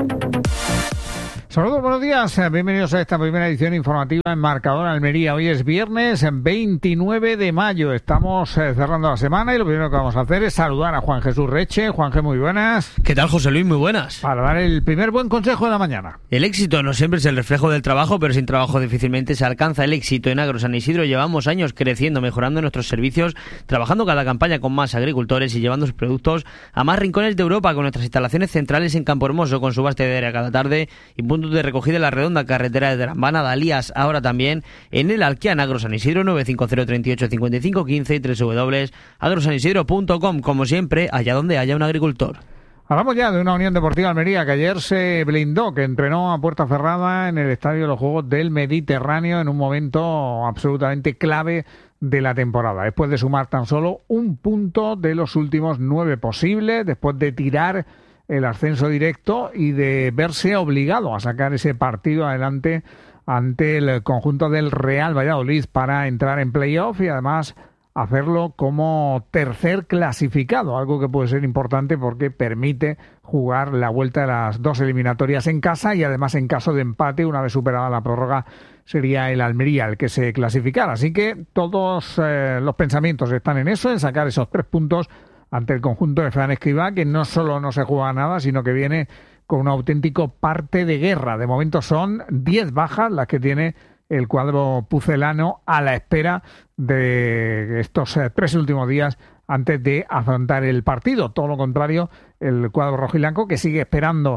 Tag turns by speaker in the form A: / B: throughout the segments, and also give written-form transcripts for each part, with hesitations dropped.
A: Saludos, buenos días, bienvenidos a esta primera edición informativa en Marcador Almería. Hoy es viernes 29 de mayo, estamos cerrando la semana y lo primero que vamos a hacer es saludar a Juan Jesús Reche. Juanje, muy buenas.
B: ¿Qué tal, José Luis? Muy buenas.
A: Para dar el primer buen consejo de la mañana.
B: El éxito no siempre es el reflejo del trabajo, pero sin trabajo difícilmente se alcanza el éxito. En Agro San Isidro llevamos años creciendo, mejorando nuestros servicios, trabajando cada campaña con más agricultores y llevando sus productos a más rincones de Europa, con nuestras instalaciones centrales en Campo Hermoso, con su abastecedora cada tarde y puntos de recogida en la redonda carretera de Trambana, Dalías, ahora también en el Alquian. Agro San Isidro, 950 38 55 15 y www.agrosanisidro.com. Como siempre, allá donde haya un agricultor.
A: Hablamos ya de una Unión Deportiva Almería que ayer se blindó, que entrenó a puerta cerrada en el Estadio de los Juegos del Mediterráneo en un momento absolutamente clave de la temporada. Después de sumar tan solo un punto de los últimos 9 posibles, después de tirar el ascenso directo y de verse obligado a sacar ese partido adelante ante el conjunto del Real Valladolid para entrar en playoff y además hacerlo como tercer clasificado, algo que puede ser importante porque permite jugar la vuelta de las 2 eliminatorias en casa y además en caso de empate, una vez superada la prórroga, sería el Almería el que se clasificara. Así que todos los pensamientos están en eso, en sacar esos 3 puntos ante el conjunto de Fran Escribá, que no solo no se juega nada, sino que viene con un auténtico parte de guerra. De momento son 10 bajas las que tiene el cuadro pucelano a la espera de estos 3 últimos días antes de afrontar el partido. Todo lo contrario, el cuadro rojiblanco, que sigue esperando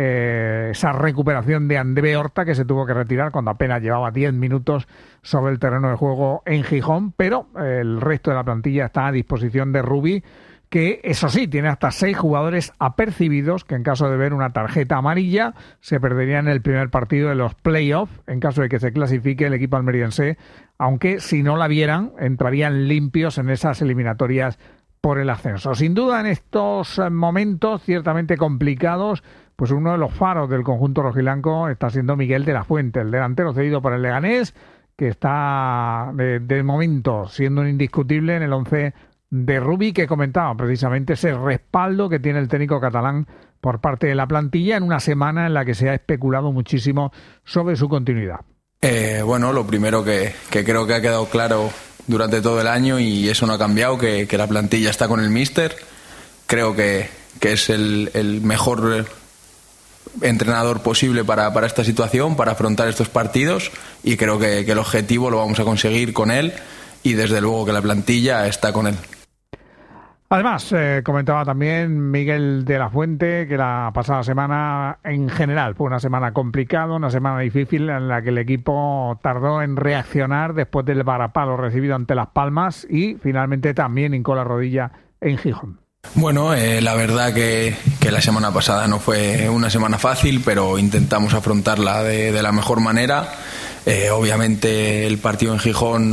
A: esa recuperación de André Horta, que se tuvo que retirar cuando apenas llevaba 10 minutos sobre el terreno de juego en Gijón, pero el resto de la plantilla está a disposición de Rubí, que eso sí, tiene hasta 6 jugadores apercibidos que en caso de ver una tarjeta amarilla se perderían el primer partido de los playoffs en caso de que se clasifique el equipo almeriense, aunque si no la vieran entrarían limpios en esas eliminatorias por el ascenso. Sin duda, en estos momentos ciertamente complicados, pues uno de los faros del conjunto rojiblanco está siendo Miguel de la Fuente, el delantero cedido por el Leganés, que está de momento siendo un indiscutible en el 11 de Rubí, que comentaba precisamente ese respaldo que tiene el técnico catalán por parte de la plantilla en una semana en la que se ha especulado muchísimo sobre su continuidad.
C: Bueno, lo primero que creo que ha quedado claro durante todo el año, y eso no ha cambiado, que la plantilla está con el míster. Creo que es el mejor entrenador posible para esta situación, para afrontar estos partidos, y creo que el objetivo lo vamos a conseguir con él, y desde luego que la plantilla está con él.
A: Además, comentaba también Miguel de la Fuente que la pasada semana en general fue una semana complicada, una semana difícil en la que el equipo tardó en reaccionar después del varapalo recibido ante Las Palmas y finalmente también hincó la rodilla en Gijón.
C: Bueno, la verdad que la semana pasada no fue una semana fácil, pero intentamos afrontarla de la mejor manera. Obviamente el partido en Gijón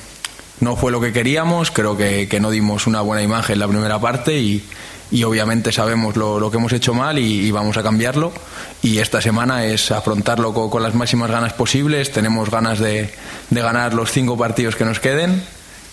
C: no fue lo que queríamos, creo que no dimos una buena imagen en la primera parte y obviamente sabemos lo que hemos hecho mal y vamos a cambiarlo, y esta semana es afrontarlo con las máximas ganas posibles. Tenemos ganas de ganar los 5 partidos que nos queden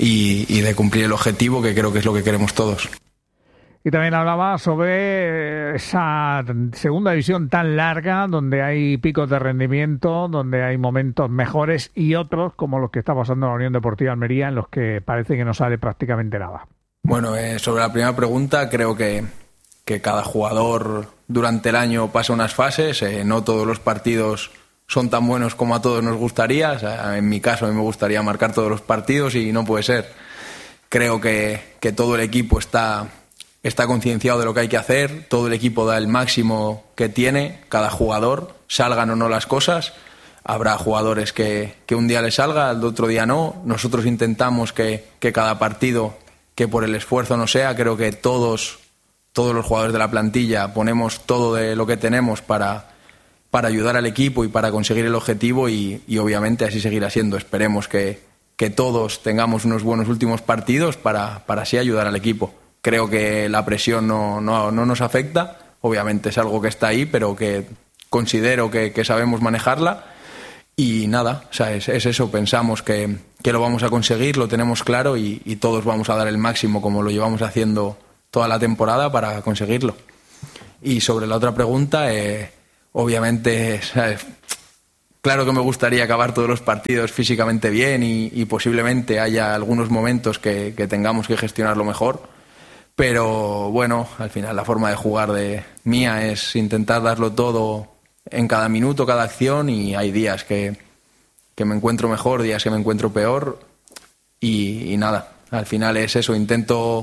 C: y de cumplir el objetivo, que creo que es lo que queremos todos.
A: Y también hablaba sobre esa segunda división tan larga, donde hay picos de rendimiento, donde hay momentos mejores y otros, como los que está pasando en la Unión Deportiva Almería, en los que parece que no sale prácticamente nada.
C: Bueno, sobre la primera pregunta, creo que cada jugador durante el año pasa unas fases. No todos los partidos son tan buenos como a todos nos gustaría. O sea, en mi caso, a mí me gustaría marcar todos los partidos y no puede ser. Creo que todo el equipo está concienciado de lo que hay que hacer, todo el equipo da el máximo que tiene, cada jugador, salgan o no las cosas. Habrá jugadores que un día les salga, el otro día no. Nosotros intentamos que cada partido, que por el esfuerzo no sea, creo que todos los jugadores de la plantilla ponemos todo de lo que tenemos para ayudar al equipo y para conseguir el objetivo, y obviamente así seguirá siendo. Esperemos que todos tengamos unos buenos últimos partidos para así ayudar al equipo. Creo que la presión no nos afecta, obviamente es algo que está ahí, pero que considero que sabemos manejarla. Y nada, o sea, es eso, pensamos que lo vamos a conseguir, lo tenemos claro y todos vamos a dar el máximo como lo llevamos haciendo toda la temporada para conseguirlo. Y sobre la otra pregunta, obviamente, ¿sabes? Claro que me gustaría acabar todos los partidos físicamente bien y posiblemente haya algunos momentos que tengamos que gestionarlo mejor, pero bueno, al final la forma de jugar de mía es intentar darlo todo en cada minuto, cada acción, y hay días que me encuentro mejor, días que me encuentro peor y nada, al final es eso, intento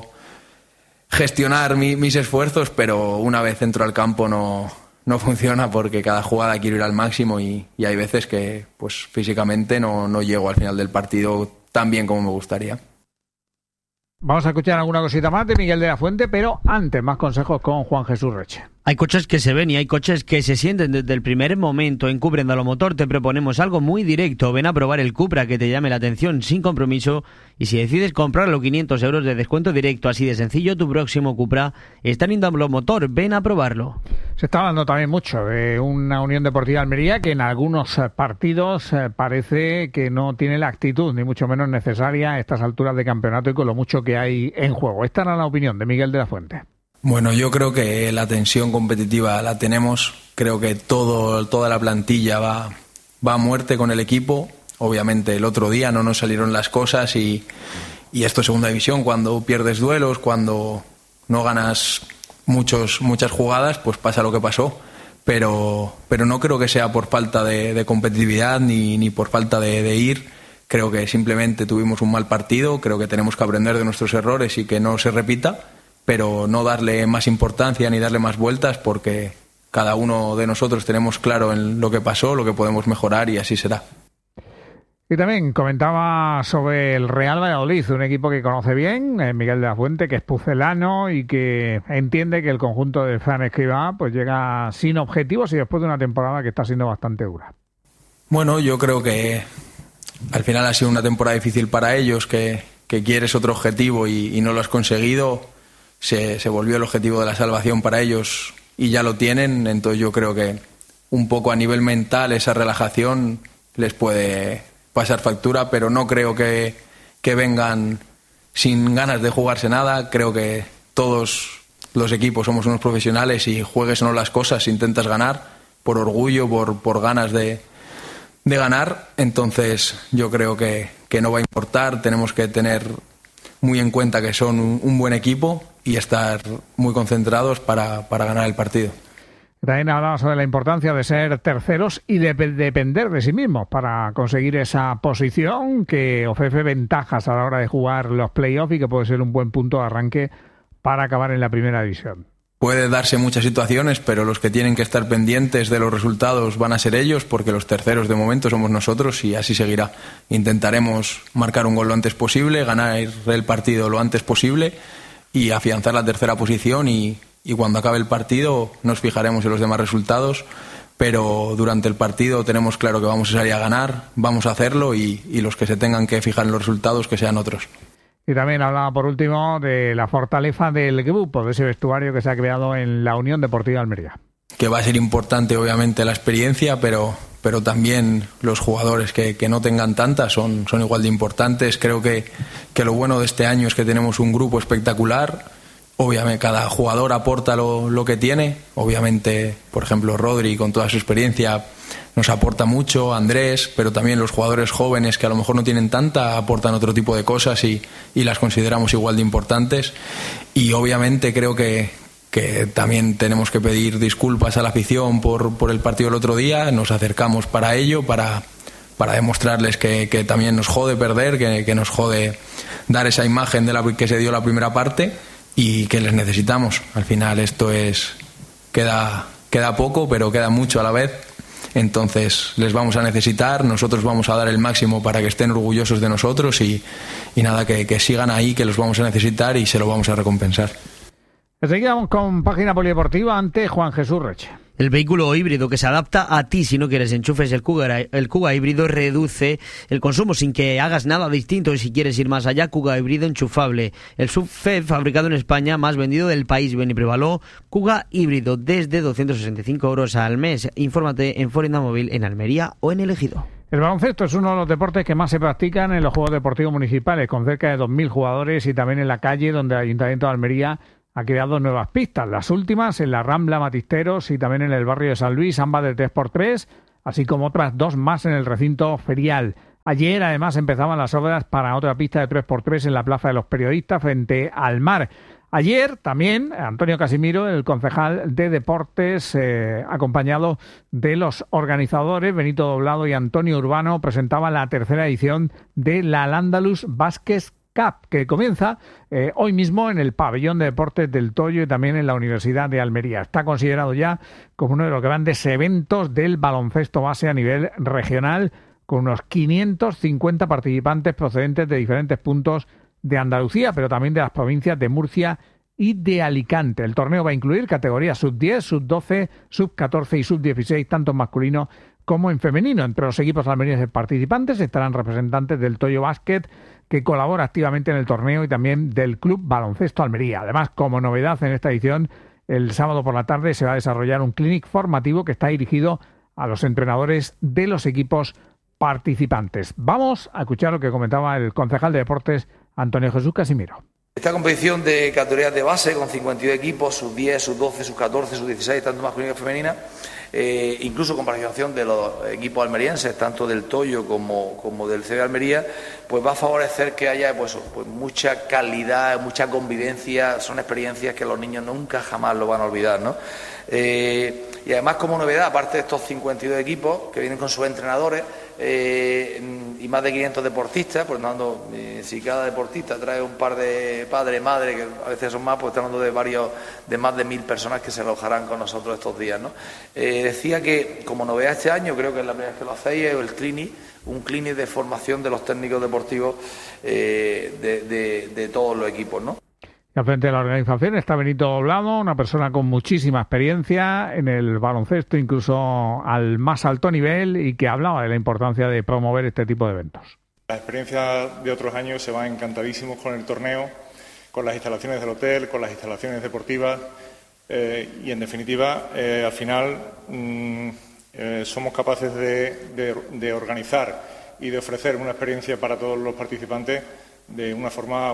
C: gestionar mis esfuerzos, pero una vez entro al campo no funciona porque cada jugada quiero ir al máximo y hay veces que pues físicamente no llego al final del partido tan bien como me gustaría.
A: Vamos a escuchar alguna cosita más de Miguel de la Fuente, pero antes más consejos con Juan Jesús Reche.
B: Hay coches que se ven y hay coches que se sienten desde el primer momento. En Cupra Endalomotor te proponemos algo muy directo. Ven a probar el Cupra que te llame la atención sin compromiso, y si decides comprarlo, 500 euros de descuento directo. Así de sencillo, tu próximo Cupra está en Endalomotor. Ven a probarlo.
A: Se está hablando también mucho de una Unión Deportiva Almería que en algunos partidos parece que no tiene la actitud, ni mucho menos necesaria a estas alturas de campeonato y con lo mucho que hay en juego. Esta era la opinión de Miguel de la Fuente.
C: Bueno, yo creo que la tensión competitiva la tenemos. Creo que toda la plantilla va a muerte con el equipo. Obviamente el otro día no nos salieron las cosas y esto es segunda división. Cuando pierdes duelos, cuando no ganas muchas jugadas, pues pasa lo que pasó. Pero no creo que sea por falta de competitividad ni por falta de ir. Creo que simplemente tuvimos un mal partido. Creo que tenemos que aprender de nuestros errores y que no se repita, pero no darle más importancia ni darle más vueltas, porque cada uno de nosotros tenemos claro en lo que pasó, lo que podemos mejorar, y así será.
A: Y también comentaba sobre el Real Valladolid, un equipo que conoce bien, Miguel de la Fuente, que es pucelano y que entiende que el conjunto de Fran Escribá pues llega sin objetivos y después de una temporada que está siendo bastante dura.
C: Bueno, yo creo que al final ha sido una temporada difícil para ellos, que quieres otro objetivo y no lo has conseguido. Se volvió el objetivo de la salvación para ellos y ya lo tienen, entonces yo creo que un poco a nivel mental esa relajación les puede pasar factura, pero no creo que vengan sin ganas de jugarse nada. Creo que todos los equipos somos unos profesionales y juegues o no las cosas, intentas ganar por orgullo, por ganas de ganar, entonces yo creo que no va a importar. Tenemos que tener muy en cuenta que son un buen equipo y estar muy concentrados para ganar el partido.
A: También hablaba sobre la importancia de ser terceros y de depender de sí mismos para conseguir esa posición que ofrece ventajas a la hora de jugar los playoffs y que puede ser un buen punto de arranque para acabar en la primera división.
C: Puede darse muchas situaciones, pero los que tienen que estar pendientes de los resultados van a ser ellos, porque los terceros de momento somos nosotros y así seguirá. Intentaremos marcar un gol lo antes posible, ganar el partido lo antes posible y afianzar la tercera posición y cuando acabe el partido nos fijaremos en los demás resultados, pero durante el partido tenemos claro que vamos a salir a ganar, vamos a hacerlo y los que se tengan que fijar en los resultados que sean otros.
A: Y también hablaba por último de la fortaleza del grupo, de ese vestuario que se ha creado en la Unión Deportiva Almería.
C: Que va a ser importante obviamente la experiencia, pero también los jugadores que no tengan tantas son igual de importantes. Creo que lo bueno de este año es que tenemos un grupo espectacular. Obviamente cada jugador aporta lo que tiene. Obviamente, por ejemplo, Rodri con toda su experiencia nos aporta mucho, Andrés, pero también los jugadores jóvenes que a lo mejor no tienen tanta aportan otro tipo de cosas y las consideramos igual de importantes. Y obviamente creo que también tenemos que pedir disculpas a la afición por el partido del otro día. Nos acercamos para ello, para demostrarles que también nos jode perder, que nos jode dar esa imagen de la que se dio la primera parte y que les necesitamos. Al final esto queda poco, pero queda mucho a la vez. Entonces les vamos a necesitar, nosotros vamos a dar el máximo para que estén orgullosos de nosotros y nada, que sigan ahí, que los vamos a necesitar y se lo vamos a recompensar.
A: Seguimos con Página Polideportiva ante Juan Jesús Reche.
B: El vehículo híbrido que se adapta a ti si no quieres enchufes. El Kuga híbrido reduce el consumo sin que hagas nada distinto, y si quieres ir más allá, Kuga híbrido enchufable. El SUV fabricado en España, más vendido del país. Ven y pruébalo. Kuga híbrido desde 265 euros al mes. Infórmate en Forenda Móvil en Almería o en El Ejido.
A: El baloncesto es uno de los deportes que más se practican en los Juegos Deportivos Municipales, con cerca de 2.000 jugadores, y también en la calle, donde el Ayuntamiento de Almería ha creado nuevas pistas. Las últimas en la Rambla Matisteros y también en el barrio de San Luis, ambas de 3x3, así como otras 2 más en el recinto ferial. Ayer, además, empezaban las obras para otra pista de 3x3 en la Plaza de los Periodistas frente al mar. Ayer también Antonio Casimiro, el concejal de Deportes, acompañado de los organizadores Benito Doblado y Antonio Urbano, presentaba la tercera edición de la Al-Ándalus Baskets Cup, que comienza hoy mismo en el pabellón de deportes del Toyo y también en la Universidad de Almería. Está considerado ya como uno de los grandes eventos del baloncesto base a nivel regional, con unos 550 participantes procedentes de diferentes puntos de Andalucía, pero también de las provincias de Murcia y de Alicante. El torneo va a incluir categorías sub-10, sub-12, sub-14 y sub-16, tanto en masculino como en femenino. Entre los equipos almerienses participantes estarán representantes del Toyo Basket, que colabora activamente en el torneo, y también del Club Baloncesto Almería. Además, como novedad en esta edición, el sábado por la tarde se va a desarrollar un clinic formativo que está dirigido a los entrenadores de los equipos participantes. Vamos a escuchar lo que comentaba el concejal de deportes Antonio Jesús Casimiro.
D: Esta competición de categorías de base con 52 equipos, sub-10, sub-12, sub-14, sub-16, tanto masculina como femenina, incluso con participación de los equipos almerienses, tanto del Toyo como del CB Almería, pues va a favorecer que haya pues mucha calidad, mucha convivencia. Son experiencias que los niños nunca jamás lo van a olvidar, ¿no? Y además, como novedad, aparte de estos 52 equipos que vienen con sus entrenadores y más de 500 deportistas, pues dando, si cada deportista trae un par de padre, madre, que a veces son más, pues estamos hablando de más de 1000 personas que se alojarán con nosotros estos días, ¿no? Decía que como novedad este año, creo que es la primera vez que lo hacéis, es el clinic, un clinic de formación de los técnicos deportivos de todos los equipos, ¿no?
A: Y al frente de la organización está Benito Doblado, una persona con muchísima experiencia en el baloncesto, incluso al más alto nivel, y que hablaba de la importancia de promover este tipo de eventos.
E: Las experiencias de otros años se van encantadísimos con el torneo, con las instalaciones del hotel, con las instalaciones deportivas y, en definitiva, al final somos capaces de organizar y de ofrecer una experiencia para todos los participantes de una forma,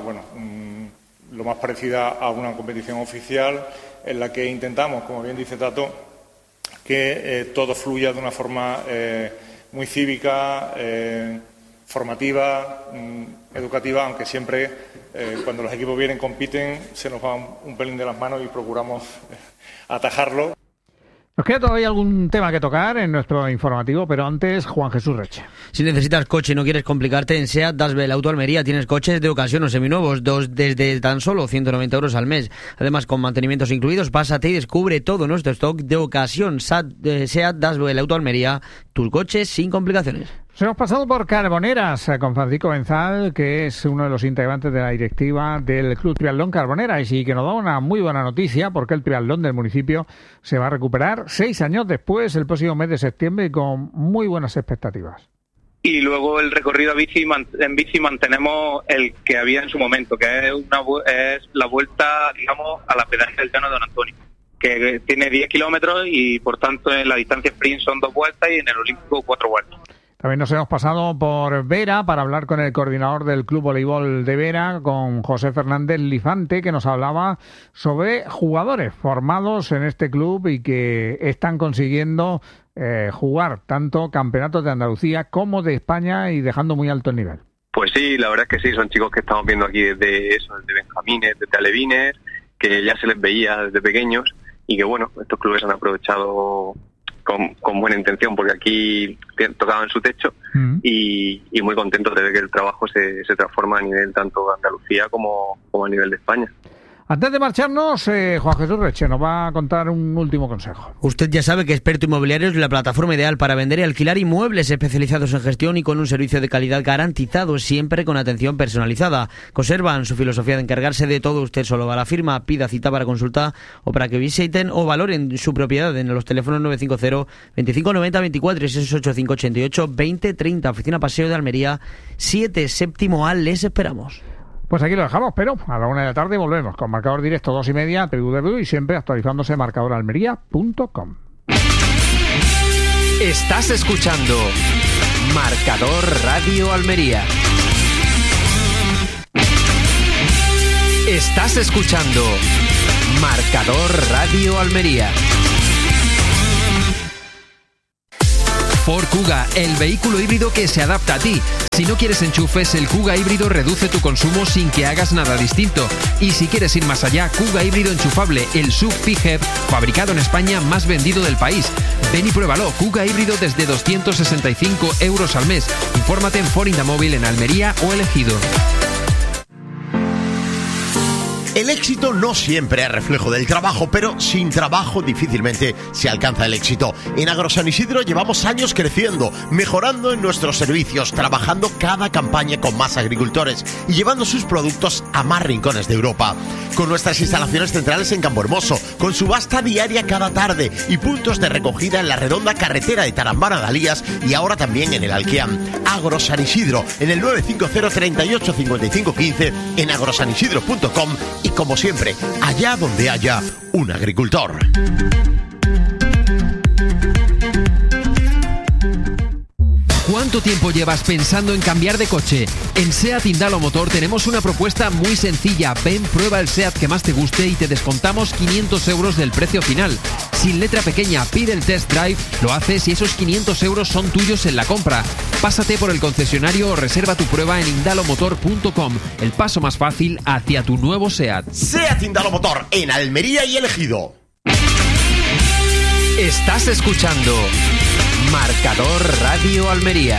E: lo más parecida a una competición oficial, en la que intentamos, como bien dice Tato, que todo fluya de una forma muy cívica, formativa, educativa, aunque siempre cuando los equipos vienen, compiten, se nos va un pelín de las manos y procuramos atajarlo.
A: Nos queda todavía algún tema que tocar en nuestro informativo, pero antes, Juan Jesús Reche.
B: Si necesitas coche y no quieres complicarte, en SEAT Dasbel Auto Almería tienes coches de ocasión o seminuevos, desde tan solo 190 euros al mes. Además, con mantenimientos incluidos, pásate y descubre todo nuestro stock de ocasión. SEAT Dasbel Auto Almería, tus coches sin complicaciones.
A: Nos hemos pasado por Carboneras con Francisco Benzal, que es uno de los integrantes de la directiva del Club Triatlón Carboneras, y que nos da una muy buena noticia, porque el triatlón del municipio se va a recuperar 6 años después, el próximo mes de septiembre, y con muy buenas expectativas.
F: Y luego el recorrido en bici mantenemos el que había en su momento, que es la vuelta, digamos, a la pedanía del Llano de Don Antonio, que tiene 10 kilómetros y, por tanto, en la distancia sprint son 2 vueltas y en el olímpico 4 vueltas.
A: También nos hemos pasado por Vera para hablar con el coordinador del Club Voleibol de Vera, con José Fernández Lifante, que nos hablaba sobre jugadores formados en este club y que están consiguiendo jugar tanto campeonatos de Andalucía como de España y dejando muy alto el nivel.
G: Pues sí, la verdad es que sí, son chicos que estamos viendo aquí desde benjamines, desde alevines, que ya se les veía desde pequeños y que, bueno, estos clubes han aprovechado con buena intención, porque aquí tocaban su techo y muy contentos de ver que el trabajo se transforma a nivel tanto de Andalucía como a nivel de España.
A: Antes de marcharnos, Juan Jesús Reche nos va a contar un último consejo.
B: Usted ya sabe que Experto Inmobiliario es la plataforma ideal para vender y alquilar inmuebles especializados en gestión y con un servicio de calidad garantizado, siempre con atención personalizada. Conservan su filosofía de encargarse de todo. Usted solo va a la firma, pida cita para consulta o para que visiten o valoren su propiedad en los teléfonos 950 25 90 24 y 668 588 20 30. Oficina Paseo de Almería 7, séptimo A. Les esperamos.
A: Pues aquí lo dejamos, pero a la 1 de la tarde volvemos con marcador directo 2:30, TVW, y siempre actualizándose marcadoralmería.com.
H: Estás escuchando Marcador Radio Almería. Estás escuchando Marcador Radio Almería. Ford Kuga, el vehículo híbrido que se adapta a ti. Si no quieres enchufes, el Kuga híbrido reduce tu consumo sin que hagas nada distinto. Y si quieres ir más allá, Kuga híbrido enchufable, el SUV PHEV, fabricado en España, más vendido del país. Ven y pruébalo, Kuga híbrido desde 265 euros al mes. Infórmate en Ford Indamóvil en Almería o El Ejido.
I: El éxito no siempre es reflejo del trabajo, pero sin trabajo difícilmente se alcanza el éxito. En Agrosan Isidro llevamos años creciendo, mejorando en nuestros servicios, trabajando cada campaña con más agricultores y llevando sus productos a más rincones de Europa. Con nuestras instalaciones centrales en Campohermoso, con subasta diaria cada tarde y puntos de recogida en la redonda carretera de Tarambana a Dalías y ahora también en el Alquiam. Agrosan Isidro, en el 950 38 55 15, en agrosanisidro.com y como siempre, allá donde haya un agricultor.
H: ¿Cuánto tiempo llevas pensando en cambiar de coche? En SEAT Indalo Motor tenemos una propuesta muy sencilla. Ven, prueba el SEAT que más te guste y te descontamos 500 euros del precio final. Sin letra pequeña, pide el test drive, lo haces y esos 500 euros son tuyos en la compra. Pásate por el concesionario o reserva tu prueba en indalomotor.com. El paso más fácil hacia tu nuevo SEAT.
I: SEAT Indalo Motor, en Almería y El Ejido.
H: Estás escuchando Marcador Radio Almería.